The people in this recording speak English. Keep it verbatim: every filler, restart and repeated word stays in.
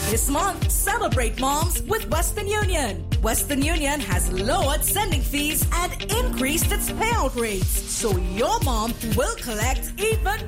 This month, celebrate moms with Western Union. Western Union has lowered sending fees and increased its payout rates, so your mom will collect even